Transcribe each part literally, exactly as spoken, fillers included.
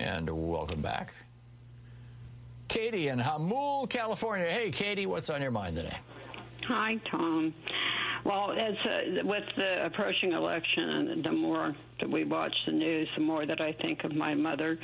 And welcome back. Katie in Hamul, California. Hey, Katie, what's on your mind today? Hi, Tom. Well, as uh, with the approaching election, and the more that we watch the news, the more that I think of my mother,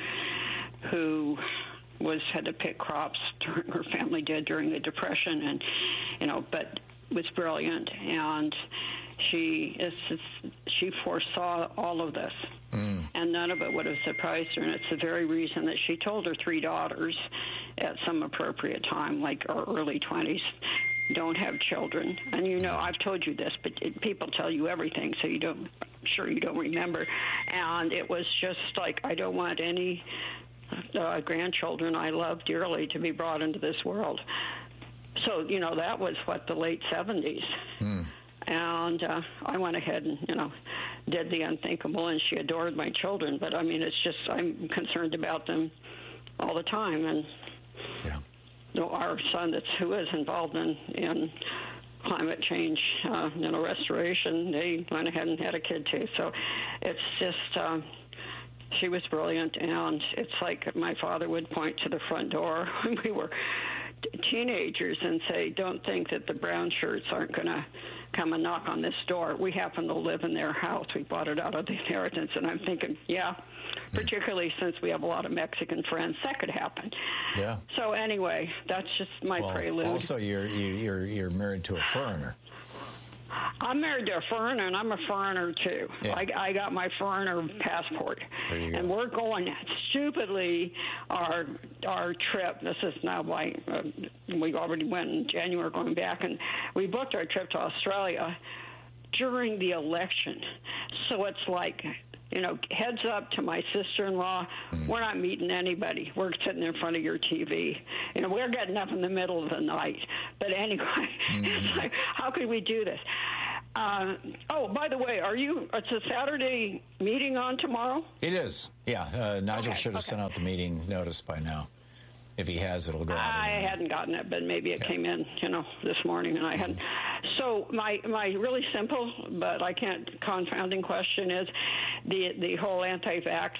who was had to pick crops during, her family did during the Depression, and you know, but was brilliant, and she is she foresaw all of this. Mm. And none of it would have surprised her, and it's the very reason that she told her three daughters at some appropriate time, like our early twenties, don't have children. And you know, I've told you this, but it, people tell you everything, so you don't, I'm sure you don't remember. And it was just like, I don't want any uh, grandchildren I love dearly to be brought into this world. So, you know, that was, what, the late seventies. Mm. And uh, I went ahead and, you know, did the unthinkable, and she adored my children. But, I mean, it's just, I'm concerned about them all the time. And yeah. you know, our son that's who is involved in, in climate change, uh, you know, restoration, they went ahead and had a kid, too. So it's just, uh, she was brilliant. And it's like my father would point to the front door when we were teenagers and say, don't think that the brown shirts aren't going to come and knock on this door. We happen to live in their house. We bought it out of the inheritance. And I'm thinking, yeah, particularly since we have a lot of Mexican friends, that could happen. Yeah. So anyway, that's just my well, prelude. Also, you're, you're, you're married to a foreigner. I'm married to a foreigner, and I'm a foreigner, too. Yeah. I, I got my foreigner passport. And go. we're going stupidly our our trip. This is now why uh, we already went in January going back, and we booked our trip to Australia during the election. So it's like, you know, heads up to my sister-in-law, mm. we're not meeting anybody. We're sitting in front of your T V. You know, we're getting up in the middle of the night. But anyway, mm. it's like, how could we do this? Uh, oh, by the way, are you, it's a Saturday meeting on tomorrow? It is, yeah. Uh, Nigel okay, should have okay. sent out the meeting notice by now. If he has, it'll go out. I hadn't gotten it, but maybe it okay. came in, you know, this morning, and I hadn't. Mm. So my my really simple, but I can't, confounding question is the the whole anti-vax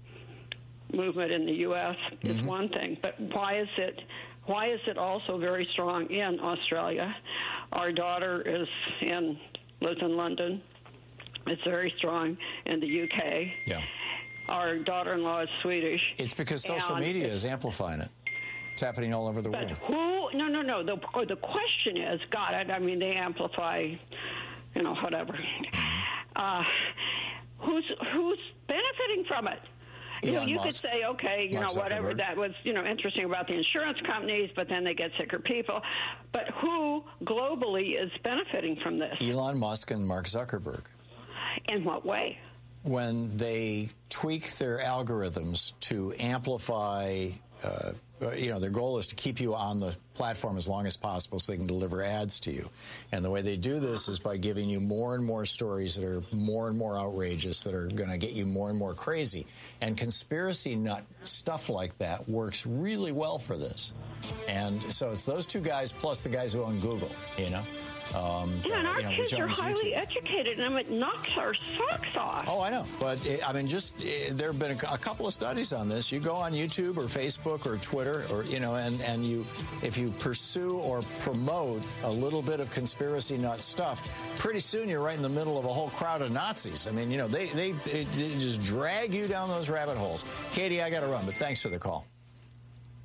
movement in the U S is mm-hmm. one thing, but why is it why is it also very strong in Australia? Our daughter is in lives in London. It's very strong in the U K. Yeah. Our daughter-in-law is Swedish. It's because social media is amplifying it. It's happening all over the but world. Who? No, no, no. The the question is, God, I, I mean, they amplify, you know, whatever. Uh, who's who's benefiting from it? You know, you could say, okay, you Mark know, whatever Zuckerberg. that was, you know, interesting about the insurance companies, but then they get sicker people. But who globally is benefiting from this? Elon Musk and Mark Zuckerberg. In what way? When they tweak their algorithms to amplify, uh, you know, their goal is to keep you on the platform as long as possible so they can deliver ads to you. And the way they do this is by giving you more and more stories that are more and more outrageous, that are going to get you more and more crazy. And conspiracy nut stuff like that works really well for this. And so it's those two guys plus the guys who own Google, you know. Um, yeah, and our you know, kids are highly YouTube. educated, and it knocks our socks off. Oh, I know. But, it, I mean, just it, there have been a, a couple of studies on this. You go on YouTube or Facebook or Twitter, or, you know, and, and you, if you pursue or promote a little bit of conspiracy nut stuff, pretty soon you're right in the middle of a whole crowd of Nazis. I mean, you know, they, they, they just drag you down those rabbit holes. Katie, I got to run, but thanks for the call.